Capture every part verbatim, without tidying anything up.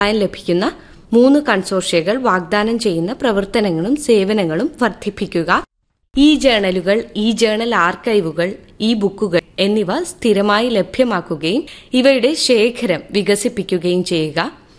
ലഭിക്കുന്ന മൂന്ന് കൺസോർഷ്യകൾ വാഗ്ദാനം ചെയ്യുന്ന പ്രവർത്തനങ്ങളും സേവനങ്ങളും വർദ്ധിപ്പിക്കുക, ഇ ജേണലുകൾ, ഇ ജേണൽ ആർക്കൈവുകൾ, ഇ ബുക്കുകൾ എന്നിവ സ്ഥിരമായി ലഭ്യമാക്കുകയും ഇവയുടെ ശേഖരം വികസിപ്പിക്കുകയും ചെയ്യുക,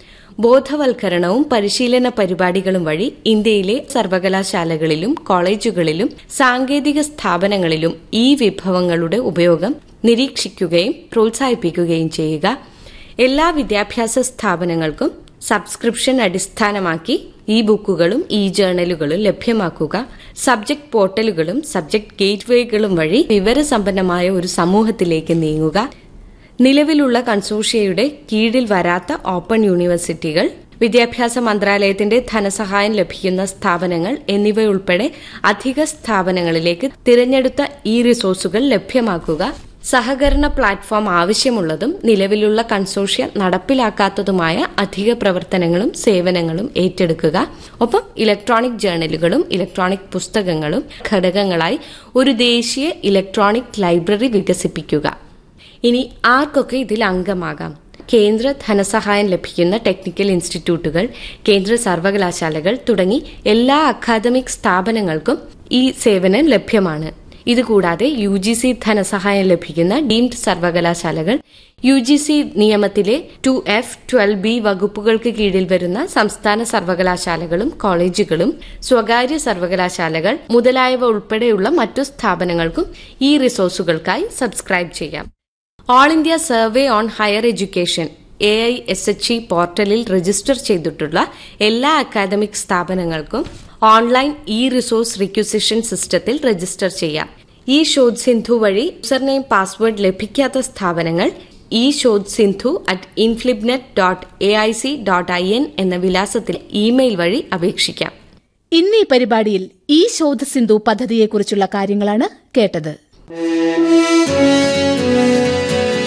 ബോധവൽക്കരണവും പരിശീലന പരിപാടികളും വഴി ഇന്ത്യയിലെ സർവകലാശാലകളിലും കോളേജുകളിലും സാങ്കേതിക സ്ഥാപനങ്ങളിലും ഈ വിഭവങ്ങളുടെ ഉപയോഗം നിരീക്ഷിക്കുകയും പ്രോത്സാഹിപ്പിക്കുകയും ചെയ്യുക, എല്ലാ വിദ്യാഭ്യാസ സ്ഥാപനങ്ങൾക്കും സബ്സ്ക്രിപ്ഷൻ അടിസ്ഥാനമാക്കി ഇ ബുക്കുകളും ഇ ജേണലുകളും ലഭ്യമാക്കുക, സബ്ജക്ട് പോർട്ടലുകളും സബ്ജക്ട് ഗേറ്റ്വേകളും വഴി വിവരസമ്പന്നമായ ഒരു സമൂഹത്തിലേക്ക് നീങ്ങുക, നിലവിലുള്ള കൺസോർഷ്യയുടെ കീഴിൽ വരാത്ത ഓപ്പൺ യൂണിവേഴ്സിറ്റികൾ, വിദ്യാഭ്യാസ മന്ത്രാലയത്തിന്റെ ധനസഹായം ലഭിക്കുന്ന സ്ഥാപനങ്ങൾ എന്നിവയുൾപ്പെടെ അധിക സ്ഥാപനങ്ങളിലേക്ക് തിരഞ്ഞെടുത്ത ഇ റിസോഴ്സുകൾ ലഭ്യമാക്കുക, സഹകരണ പ്ലാറ്റ്ഫോം ആവശ്യമുള്ളതും നിലവിലുള്ള കൺസോർഷ്യ നടപ്പിലാക്കാത്തതുമായ അധിക പ്രവർത്തനങ്ങളും സേവനങ്ങളും ഏറ്റെടുക്കുക, ഒപ്പം ഇലക്ട്രോണിക് ജേണലുകളും ഇലക്ട്രോണിക് പുസ്തകങ്ങളും ഘടകങ്ങളായി ഒരു ദേശീയ ഇലക്ട്രോണിക് ലൈബ്രറി വികസിപ്പിക്കുക. ഇനി ആർക്കൊക്കെ ഇതിൽ അംഗമാകാം? കേന്ദ്ര ധനസഹായം ലഭിക്കുന്ന ടെക്നിക്കൽ ഇൻസ്റ്റിറ്റ്യൂട്ടുകൾ, കേന്ദ്ര സർവകലാശാലകൾ തുടങ്ങി എല്ലാ അക്കാദമിക് സ്ഥാപനങ്ങൾക്കും ഈ സേവനം ലഭ്യമാണ്. ഇതുകൂടാതെ യു ജി സി ധനസഹായം ലഭിക്കുന്ന ഡീംഡ് സർവകലാശാലകൾ, യു ജി സി നിയമത്തിലെ ടു എഫ് ട്വൽവ് ബി വകുപ്പുകൾക്ക് കീഴിൽ വരുന്ന സംസ്ഥാന സർവകലാശാലകളും കോളേജുകളും സ്വകാര്യ സർവകലാശാലകൾ മുതലായവ ഉൾപ്പെടെയുള്ള മറ്റു സ്ഥാപനങ്ങൾക്കും ഈ റിസോഴ്സുകൾക്കായി സബ്സ്ക്രൈബ് ചെയ്യാം. All India survey on higher education A I S H E പോർട്ടലിൽ രജിസ്റ്റർ ചെയ്തിട്ടുള്ള എല്ലാ അക്കാദമിക് സ്ഥാപനങ്ങൾക്കും ഓൺലൈൻ ഇ റിസോഴ്സ് റിക്വസിഷൻ സിസ്റ്റത്തിൽ രജിസ്റ്റർ ചെയ്യാം. ഇ ശോധ് സിന്ധു വഴി യൂസർനെയിം പാസ്വേഡ് ലഭിക്കാത്ത സ്ഥാപനങ്ങൾ E Shodh Sindhu at INFLIBNET dot A I C dot I N എന്ന വിലാസത്തിൽ ഇമെയിൽ വഴി അപേക്ഷിക്കാം. ഇന്ന് ഈ പരിപാടിയിൽ ഇ ശോധ് സിന്ധു പദ്ധതിയെക്കുറിച്ചുള്ള കാര്യങ്ങളാണ് കേട്ടത്.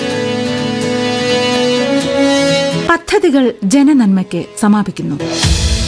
പദ്ധതികൾ ജനനന്മയ്ക്ക് സമാപിക്കുന്നു.